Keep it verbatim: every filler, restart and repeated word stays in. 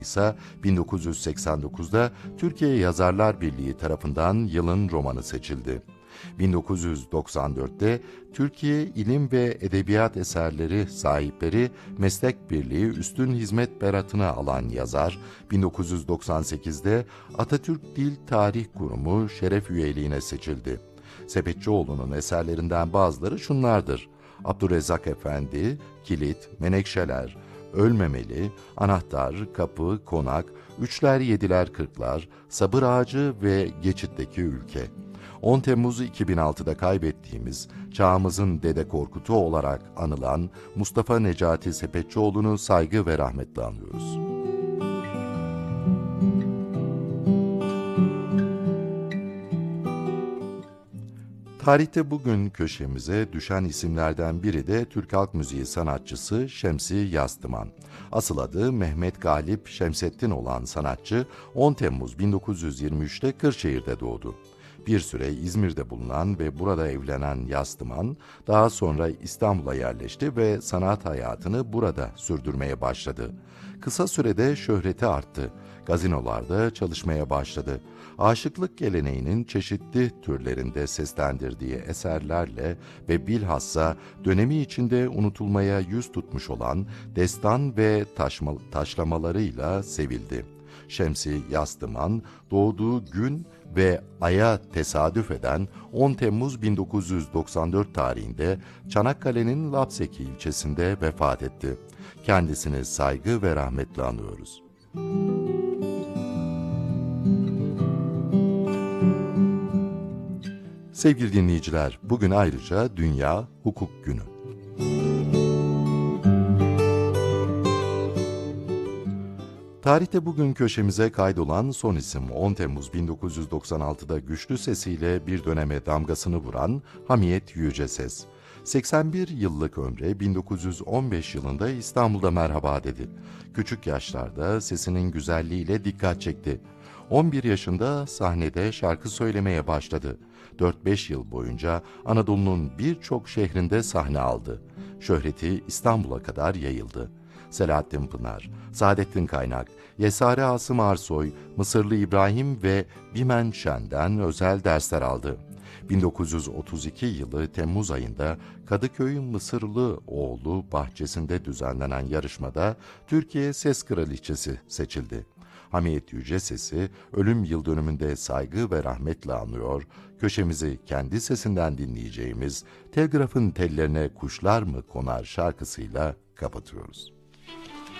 ise bin dokuz yüz seksen dokuzda Türkiye Yazarlar Birliği tarafından yılın romanı seçildi. bin dokuz yüz doksan dörtte Türkiye İlim ve Edebiyat Eserleri Sahipleri Meslek Birliği Üstün Hizmet Beratını alan yazar, bin dokuz yüz doksan sekizde Atatürk Dil Tarih Kurumu şeref üyeliğine seçildi. Sepetçioğlu'nun eserlerinden bazıları şunlardır: Abdurrezzak Efendi, Kilit, Menekşeler, Ölmemeli, Anahtar, Kapı, Konak, Üçler Yediler Kırklar, Sabır Ağacı ve Geçit'teki Ülke. on Temmuz iki bin altıda kaybettiğimiz, çağımızın Dede Korkut'u olarak anılan Mustafa Necati Sepetçioğlu'nu saygı ve rahmetle anıyoruz. Tarihte bugün köşemize düşen isimlerden biri de Türk Halk Müziği sanatçısı Şemsi Yastıman. Asıl adı Mehmet Galip Şemsettin olan sanatçı on Temmuz bin dokuz yüz yirmi üçte Kırşehir'de doğdu. Bir süre İzmir'de bulunan ve burada evlenen Yastıman, daha sonra İstanbul'a yerleşti ve sanat hayatını burada sürdürmeye başladı. Kısa sürede şöhreti arttı. Gazinolarda çalışmaya başladı. Aşıklık geleneğinin çeşitli türlerinde seslendirdiği eserlerle ve bilhassa dönemi içinde unutulmaya yüz tutmuş olan destan ve taşma, taşlamalarıyla sevildi. Şemsi Yastıman, doğduğu gün ve aya tesadüf eden on Temmuz bin dokuz yüz doksan dört tarihinde Çanakkale'nin Lapseki ilçesinde vefat etti. Kendisini saygı ve rahmetle anıyoruz. Sevgili dinleyiciler, bugün ayrıca Dünya Hukuk Günü. Tarihte bugün köşemize kaydolan son isim on Temmuz bin dokuz yüz doksan altıda güçlü sesiyle bir döneme damgasını vuran Hamiyet Yüceses. seksen bir yıllık ömre bin dokuz yüz on beş yılında İstanbul'da merhaba dedi. Küçük yaşlarda sesinin güzelliğiyle dikkat çekti. on bir yaşında sahnede şarkı söylemeye başladı. dört beş yıl boyunca Anadolu'nun birçok şehrinde sahne aldı. Şöhreti İstanbul'a kadar yayıldı. Selahattin Pınar, Saadettin Kaynak, Yesari Asım Arsoy, Mısırlı İbrahim ve Bimen Şen'den özel dersler aldı. bin dokuz yüz otuz iki yılı Temmuz ayında Kadıköy Mısırlıoğlu bahçesinde düzenlenen yarışmada Türkiye Ses Kraliçesi seçildi. Hamiyet Yüceses'i ölüm yıldönümünde saygı ve rahmetle anıyor, köşemizi kendi sesinden dinleyeceğimiz Telgrafın Tellerine Kuşlar mı Konar şarkısıyla kapatıyoruz.